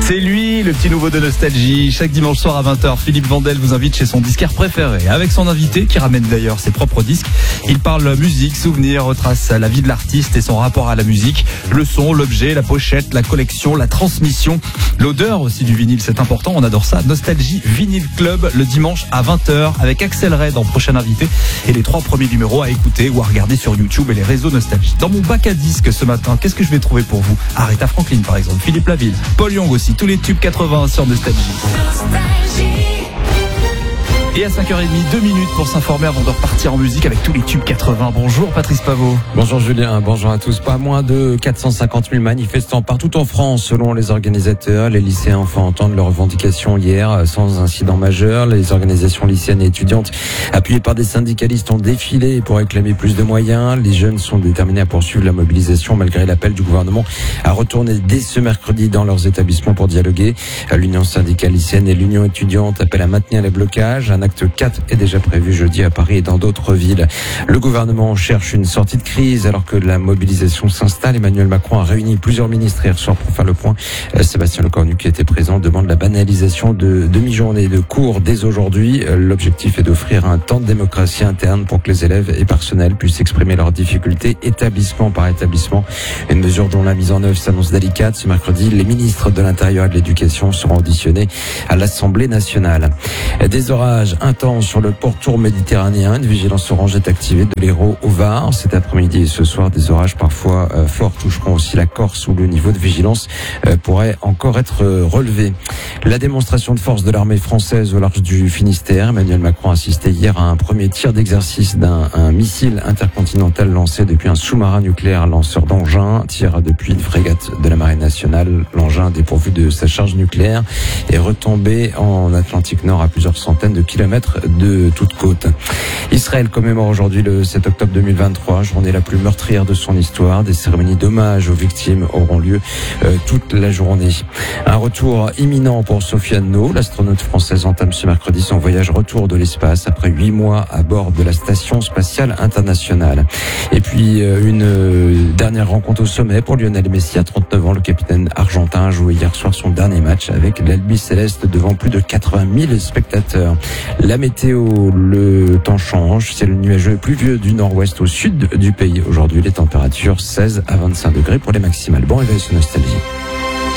C'est lui, le petit nouveau de Nostalgie. Chaque dimanche soir à 20h, Philippe Vandel vous invite chez son disquaire préféré. Avec son invité, qui ramène d'ailleurs ses propres disques, il parle musique, souvenirs, retrace la vie de l'artiste et son rapport à la musique. Le son, l'objet, la pochette, la collection, la transmission, l'odeur aussi du vinyle, c'est important, on adore ça. Nostalgie Vinyl Club, le dimanche à 20h, avec Axel Red en prochain invité. Et les 3 premiers numéros à écouter ou à regarder sur YouTube et les réseaux Nostalgie. Dans mon bac à disques ce matin, qu'est-ce que je vais trouver pour vous? Aretha Franklin par exemple, Philippe Laville, Paul Young aussi, tous les tubes 80 sur Nostalgie. Et à 5h30, 2 minutes pour s'informer avant de repartir en musique avec tous les tubes 80. Bonjour Patrice Pavot. Bonjour Julien, bonjour à tous. Pas moins de 450 000 manifestants partout en France selon les organisateurs. Les lycéens ont fait entendre leurs revendications hier sans incident majeur. Les organisations lycéennes et étudiantes appuyées par des syndicalistes ont défilé pour réclamer plus de moyens. Les jeunes sont déterminés à poursuivre la mobilisation malgré l'appel du gouvernement à retourner dès ce mercredi dans leurs établissements pour dialoguer. L'Union syndicale lycéenne et l'Union étudiante appellent à maintenir les blocages. Un acte 4 est déjà prévu jeudi à Paris et dans d'autres villes. Le gouvernement cherche une sortie de crise alors que la mobilisation s'installe. Emmanuel Macron a réuni plusieurs ministres hier soir pour faire le point. Sébastien Lecornu, qui était présent, demande la banalisation de demi-journée de cours dès aujourd'hui. L'objectif est d'offrir un temps de démocratie interne pour que les élèves et personnels puissent exprimer leurs difficultés établissement par établissement. Une mesure dont la mise en œuvre s'annonce délicate. Ce mercredi, les ministres de l'Intérieur et de l'Éducation seront auditionnés à l'Assemblée nationale. Des orages intenses sur le pourtour méditerranéen. Une vigilance orange est activée de l'Hérault au Var. Cet après-midi et ce soir, des orages parfois forts toucheront aussi la Corse où le niveau de vigilance pourrait encore être relevé. La démonstration de force de l'armée française au large du Finistère. Emmanuel Macron a assisté hier à un premier tir d'exercice d'un missile intercontinental lancé depuis un sous-marin nucléaire lanceur d'engins. Tir depuis une frégate de la Marine nationale. L'engin dépourvu de sa charge nucléaire est retombé en Atlantique Nord à plusieurs centaines de kilomètres de toute côte. Israël commémore aujourd'hui le 7 octobre 2023, journée la plus meurtrière de son histoire. Des cérémonies d'hommage aux victimes auront lieu toute la journée. Un retour imminent pour Sofiane No. L'astronaute française entame ce mercredi son voyage retour de l'espace après 8 mois à bord de la Station spatiale internationale. Et puis une dernière rencontre au sommet pour Lionel Messi à 39 ans. Le capitaine argentin a joué hier soir son dernier match avec l'Albi Céleste devant plus de 80 000 spectateurs. La météo, le temps change, c'est le nuageux pluvieux du nord-ouest au sud du pays. Aujourd'hui, les températures 16 à 25 degrés pour les maximales. Bon réveil sur Nostalgie.